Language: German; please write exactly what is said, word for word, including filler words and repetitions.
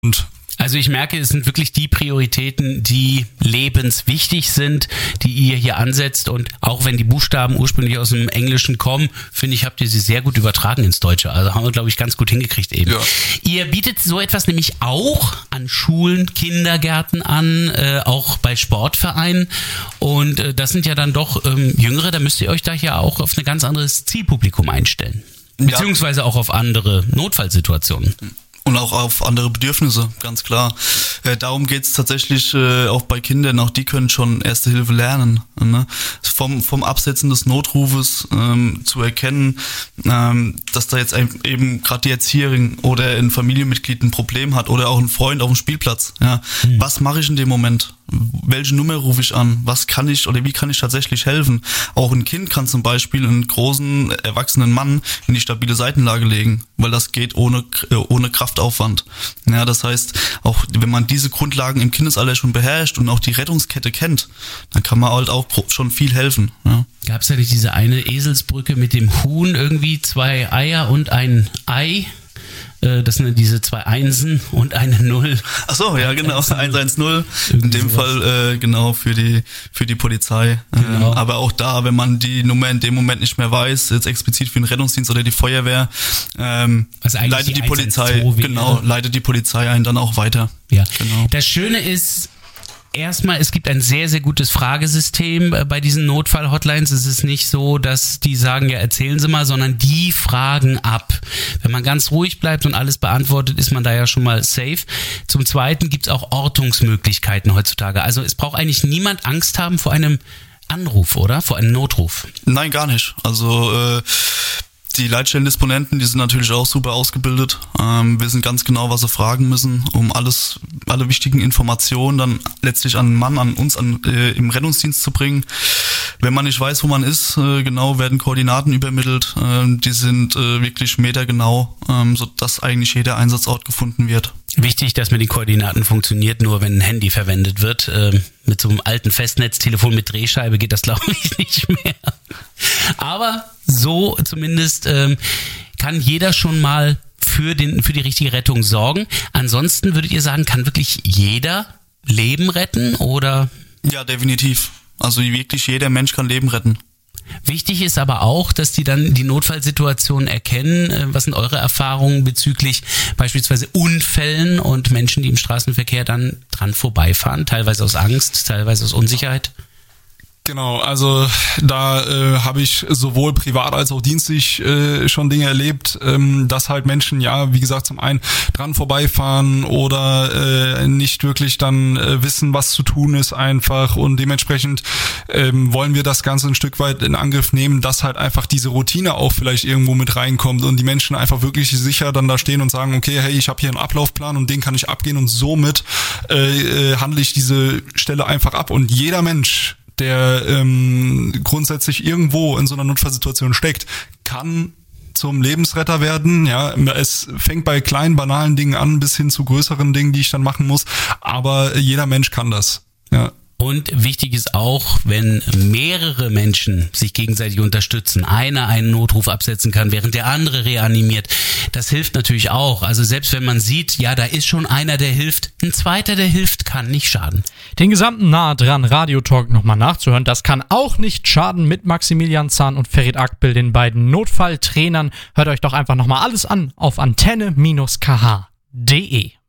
Und also ich merke, es sind wirklich die Prioritäten, die lebenswichtig sind, die ihr hier ansetzt. Und auch wenn die Buchstaben ursprünglich aus dem Englischen kommen, finde ich, habt ihr sie sehr gut übertragen ins Deutsche. Also haben wir, glaube ich, ganz gut hingekriegt eben. Ja. Ihr bietet so etwas nämlich auch an Schulen, Kindergärten an, äh, auch bei Sportvereinen. Und äh, das sind ja dann doch ähm, Jüngere, da müsst ihr euch da ja auch auf ein ganz anderes Zielpublikum einstellen. Beziehungsweise auch auf andere Notfallsituationen. Und auch auf andere Bedürfnisse, ganz klar. Äh, darum geht's tatsächlich äh, auch bei Kindern, auch die können schon Erste Hilfe lernen. Ne? Vom, vom Absetzen des Notrufes ähm, zu erkennen, ähm, dass da jetzt ein, eben gerade die Erzieherin oder ein Familienmitglied ein Problem hat oder auch ein Freund auf dem Spielplatz. Ja? Mhm. Was mache ich in dem Moment? Welche Nummer rufe ich an? Was kann ich oder wie kann ich tatsächlich helfen? Auch ein Kind kann zum Beispiel einen großen, erwachsenen Mann in die stabile Seitenlage legen, weil das geht ohne, ohne Kraftaufwand. Ja, das heißt, auch wenn man diese Grundlagen im Kindesalter schon beherrscht und auch die Rettungskette kennt, dann kann man halt auch schon viel helfen. Ja. Gab es ja nicht diese eine Eselsbrücke mit dem Huhn, irgendwie zwei Eier und ein Ei? Das sind diese zwei Einsen und eine Null. Ach so, ja genau, eins eins null. In dem sowas. Fall äh, genau für die für die Polizei. Genau. Ähm, aber auch da, wenn man die Nummer in dem Moment nicht mehr weiß, jetzt explizit für den Rettungsdienst oder die Feuerwehr, ähm, leitet die, die Polizei genau leitet die Polizei einen dann auch weiter. Ja. Genau. Das Schöne ist, erstmal, es gibt ein sehr, sehr gutes Fragesystem bei diesen Notfall-Hotlines. Es ist nicht so, dass die sagen, ja, erzählen Sie mal, sondern die fragen ab. Wenn man ganz ruhig bleibt und alles beantwortet, ist man da ja schon mal safe. Zum Zweiten gibt es auch Ortungsmöglichkeiten heutzutage. Also es braucht eigentlich niemand Angst haben vor einem Anruf, oder? Vor einem Notruf. Nein, gar nicht. Also äh die Leitstellendisponenten, die sind natürlich auch super ausgebildet, ähm, wissen ganz genau, was sie fragen müssen, um alles, alle wichtigen Informationen dann letztlich an den Mann, an uns an, äh, im Rettungsdienst zu bringen. Wenn man nicht weiß, wo man ist, äh, genau, werden Koordinaten übermittelt, äh, die sind äh, wirklich metergenau, ähm, sodass eigentlich jeder Einsatzort gefunden wird. Wichtig, dass mit den Koordinaten funktioniert, nur wenn ein Handy verwendet wird. Ähm, mit so einem alten Festnetztelefon mit Drehscheibe geht das, glaube ich, nicht mehr. Aber so zumindest ähm, kann jeder schon mal für, den, für die richtige Rettung sorgen. Ansonsten würdet ihr sagen, kann wirklich jeder Leben retten, oder? Ja, definitiv. Also wirklich jeder Mensch kann Leben retten. Wichtig ist aber auch, dass die dann die Notfallsituation erkennen. Was sind eure Erfahrungen bezüglich beispielsweise Unfällen und Menschen, die im Straßenverkehr dann dran vorbeifahren? Teilweise aus Angst, teilweise aus Unsicherheit? Genau, also da äh, habe ich sowohl privat als auch dienstlich äh, schon Dinge erlebt, ähm, dass halt Menschen, ja, wie gesagt, zum einen dran vorbeifahren oder äh, nicht wirklich dann äh, wissen, was zu tun ist einfach, und dementsprechend ähm, wollen wir das Ganze ein Stück weit in Angriff nehmen, dass halt einfach diese Routine auch vielleicht irgendwo mit reinkommt und die Menschen einfach wirklich sicher dann da stehen und sagen, okay, hey, ich habe hier einen Ablaufplan und den kann ich abgehen, und somit äh, äh, handle ich diese Stelle einfach ab, und jeder Mensch, der ähm, grundsätzlich irgendwo in so einer Notfallsituation steckt, kann zum Lebensretter werden. Ja, es fängt bei kleinen, banalen Dingen an bis hin zu größeren Dingen, die ich dann machen muss. Aber jeder Mensch kann das. Ja. Und wichtig ist auch, wenn mehrere Menschen sich gegenseitig unterstützen, einer einen Notruf absetzen kann, während der andere reanimiert, das hilft natürlich auch. Also selbst wenn man sieht, ja, da ist schon einer, der hilft, ein zweiter, der hilft, kann nicht schaden. Den gesamten Nah dran Radiotalk nochmal nachzuhören, das kann auch nicht schaden, mit Maximilian Zahn und Ferit Akbil, den beiden Notfalltrainern. Hört euch doch einfach nochmal alles an auf antenne Bindestrich k h punkt d e.